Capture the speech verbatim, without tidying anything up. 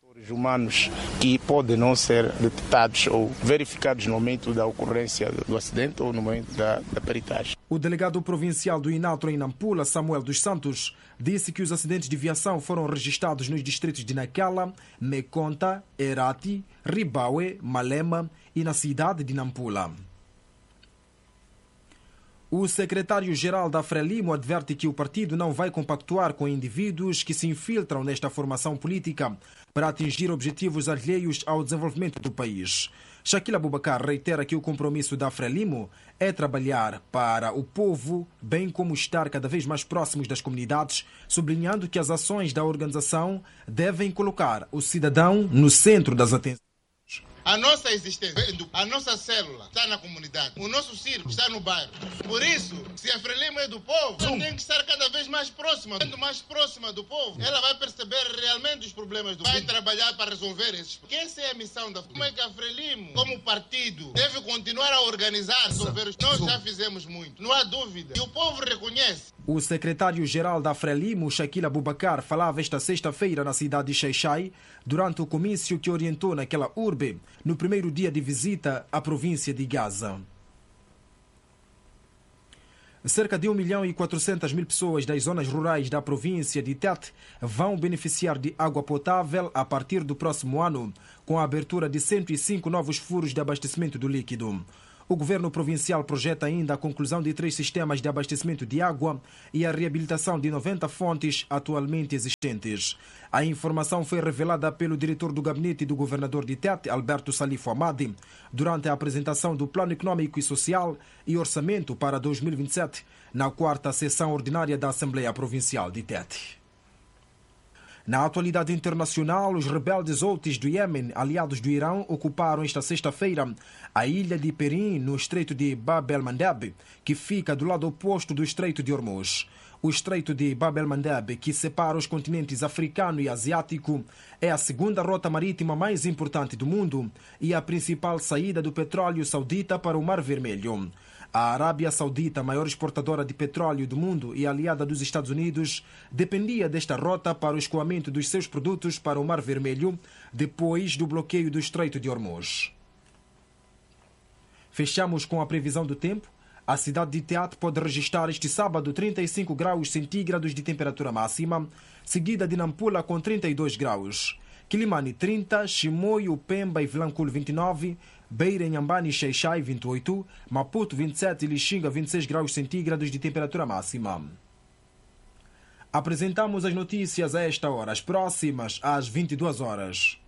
Humanos que podem não ser detectados ou verificados no momento da ocorrência do acidente ou no momento da, da peritagem. O delegado provincial do INATRO em Nampula, Samuel dos Santos, disse que os acidentes de viação foram registrados nos distritos de Nacala, Meconta, Herati, Ribaue, Malema e na cidade de Nampula. O secretário-geral da Frelimo adverte que o partido não vai compactuar com indivíduos que se infiltram nesta formação política para atingir objetivos alheios ao desenvolvimento do país. Shakila Abubakar reitera que o compromisso da Frelimo é trabalhar para o povo, bem como estar cada vez mais próximos das comunidades, sublinhando que as ações da organização devem colocar o cidadão no centro das atenções. A nossa existência, a nossa célula está na comunidade, o nosso circo está no bairro. Por isso, se a Frelimo é do povo, ela tem que estar cada vez mais próxima. Sendo mais próxima do povo, ela vai perceber realmente os problemas do povo. Vai trabalhar para resolver esses problemas. Essa é a missão da Frelimo. Como é que a Frelimo, como partido, deve continuar a organizar, resolver os... Nós já fizemos muito, não há dúvida. E o povo reconhece. O secretário-geral da Frelimo, Shakila Abubakar, falava esta sexta-feira na cidade de Xai-Xai, durante o comício que orientou naquela urbe, no primeiro dia de visita à província de Gaza. Cerca de um milhão e quatrocentas mil pessoas das zonas rurais da província de Tete vão beneficiar de água potável a partir do próximo ano, com a abertura de cento e cinco novos furos de abastecimento do líquido. O governo provincial projeta ainda a conclusão de três sistemas de abastecimento de água e a reabilitação de noventa fontes atualmente existentes. A informação foi revelada pelo diretor do gabinete do governador de Tete, Alberto Salifo Amadi, durante a apresentação do Plano Econômico e Social e Orçamento para dois mil e vinte e sete, na quarta sessão ordinária da Assembleia Provincial de Tete. Na atualidade internacional, os rebeldes Houthis do Iêmen, aliados do Irão, ocuparam esta sexta-feira a ilha de Perim, no estreito de Bab el-Mandeb, que fica do lado oposto do estreito de Hormuz. O estreito de Bab el-Mandeb, que separa os continentes africano e asiático, é a segunda rota marítima mais importante do mundo e a principal saída do petróleo saudita para o Mar Vermelho. A Arábia Saudita, maior exportadora de petróleo do mundo e aliada dos Estados Unidos, dependia desta rota para o escoamento dos seus produtos para o Mar Vermelho, depois do bloqueio do Estreito de Hormuz. Fechamos com a previsão do tempo. A cidade de Tete pode registrar este sábado trinta e cinco graus centígrados de temperatura máxima, seguida de Nampula com trinta e dois graus. Quilimane trinta, Chimoio, Pemba e Vilanculo vinte e nove, Beira, Inhambane e Xai-Xai vinte e oito, Maputo vinte e sete e Lixinga vinte e seis graus centígrados de temperatura máxima. Apresentamos as notícias a esta hora, as próximas às vinte e duas horas.